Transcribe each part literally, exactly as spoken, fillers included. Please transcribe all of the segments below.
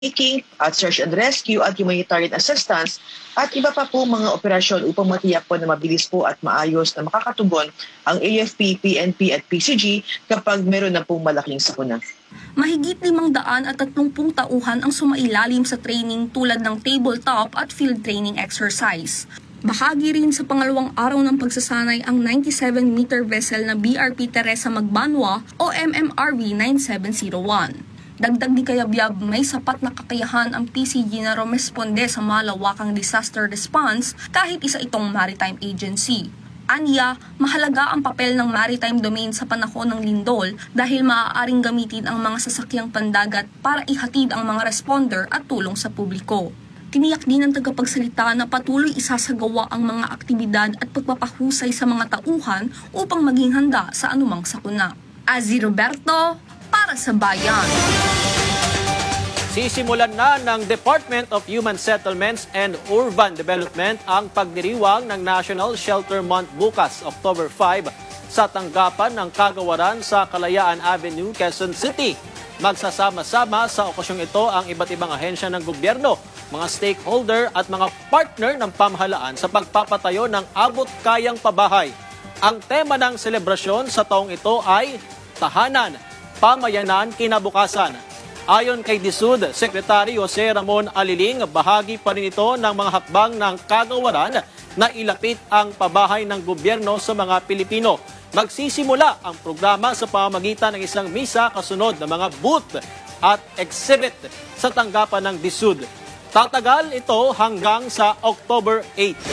Seeking at search and rescue at humanitarian assistance at iba pa po mga operasyon upang matiyak po na mabilis po at maayos na makakatugon ang A F P, P N P at P C G kapag meron na pong malaking sakuna. Mahigit limang daan at tatlumpung tauhan ang sumailalim sa training tulad ng tabletop at field training exercise. Bahagi rin sa pangalawang araw ng pagsasanay ang ninety-seven meter vessel na B R P Teresa Magbanwa o M M R V nine seven zero one. Dagdag ni Kayabyab, may sapat na kakayahan ang P C G na rumesponde sa malawakang disaster response kahit isa itong maritime agency. Aniya, mahalaga ang papel ng maritime domain sa panahon ng lindol dahil maaaring gamitin ang mga sasakyang pandagat para ihatid ang mga responder at tulong sa publiko. Tiniyak din ng tagapagsalita na patuloy isasagawa ang mga aktibidad at pagpapahusay sa mga tauhan upang maging handa sa anumang sakuna. Azzy Roberto, para sa Bayan. Sisimulan na ng Department of Human Settlements and Urban Development ang pagdiriwang ng National Shelter Month bukas, October five, sa tanggapan ng Kagawaran sa Kalayaan Avenue, Quezon City. Magsasama-sama sa okasyong ito ang iba't ibang ahensya ng gobyerno, mga stakeholder at mga partner ng pamahalaan sa pagpapatayo ng abot-kayang pabahay. Ang tema ng selebrasyon sa taong ito ay Tahanan, Pamayanan, Kinabukasan. Ayon kay D S U D Secretary Jose Ramon Aliling, bahagi pa rin ito ng mga hakbang ng Kagawaran na ilapit ang pabahay ng gobyerno sa mga Pilipino. Magsisimula ang programa sa pamamagitan ng isang misa kasunod ng mga booth at exhibit sa tanggapan ng D S U D. Tatagal ito hanggang sa October eight.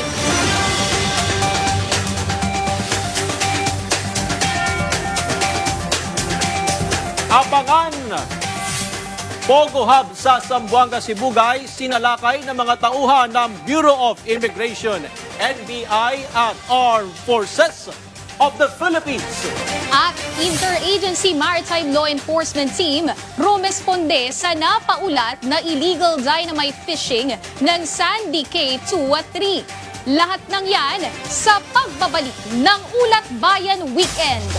Abangan! Pogo Hub sa Zamboanga, Sibugay, sinalakay ng mga tauhan ng Bureau of Immigration, N B I at Armed Forces of the Philippines. At Interagency Maritime Law Enforcement Team rumesponde sa napaulat na illegal dynamite fishing ng Sandy Cay two at three. Lahat ng yan sa pagbabalik ng Ulat Bayan Weekend.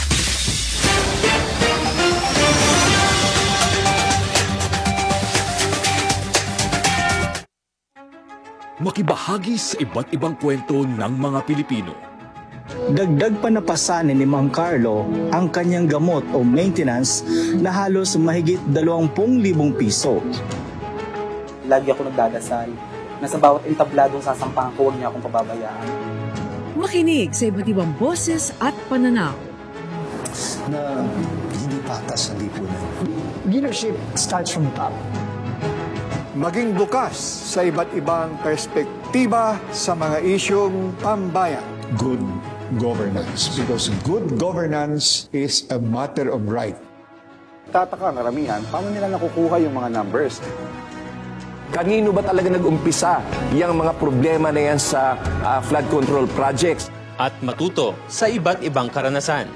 Makibahagi sa iba't ibang kwento ng mga Pilipino. Dagdag pa napasanin ni Mang Carlo ang kanyang gamot o maintenance na halos mahigit dalawampu libong piso. Lagi ako nagdadasal na sa bawat entabladong sasampahan ko, huwag niya akong pababayaan. Makinig sa iba't ibang boses at pananaw. Na hindi patas sa lipunan. Leadership starts from the top. Maging bukas sa iba't ibang perspektiba sa mga isyong pambayan. Good governance, because good governance is a matter of right. Tataka ang karamihan, paano nila nakukuha yung mga numbers? Kanino ba talaga nag-umpisa yung mga problema na yan sa uh, flood control projects? At matuto sa iba't ibang karanasan.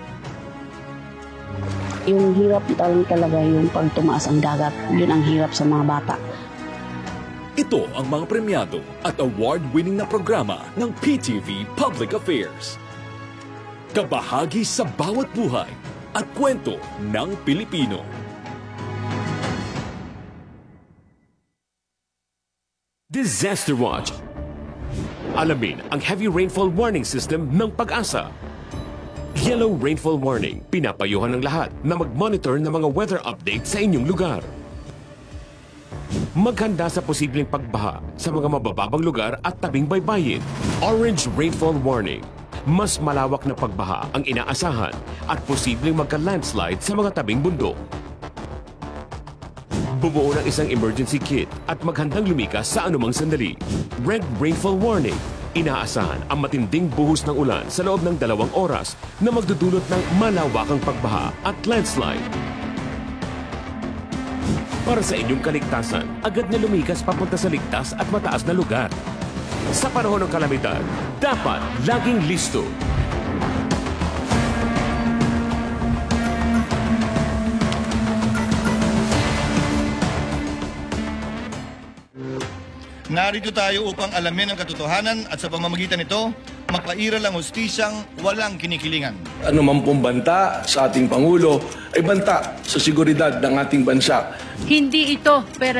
Yung hirap talaga yung pag tumaas ang dagat, yun ang hirap sa mga bata. Ito ang mga premyado at award-winning na programa ng P T V Public Affairs. Kabahagi sa bawat buhay at kwento ng Pilipino. Disaster Watch. Alamin ang heavy rainfall warning system ng Pag-asa. Yellow rainfall warning. Pinapayuhan ng lahat na mag-monitor ng mga weather update sa inyong lugar. Maghanda sa posibleng pagbaha sa mga mabababang lugar at tabing baybayin. Orange rainfall warning. Mas malawak na pagbaha ang inaasahan at posibleng magka-landslide sa mga tabing bundok. Bumuo ng isang emergency kit at maghandang lumikas sa anumang sandali. Red rainfall warning. Inaasahan ang matinding buhos ng ulan sa loob ng dalawang oras na magdudulot ng malawakang pagbaha at landslide. Para sa inyong kaligtasan, agad na lumikas papunta sa ligtas at mataas na lugar. Sa panahon ng kalamidad, dapat laging listo. Narito tayo upang alamin ang katotohanan at sa pamamagitan nito, mapairal ang hustisyang walang kinikilingan. Ano man pong banta sa ating Pangulo ay banta sa seguridad ng ating bansa. Hindi ito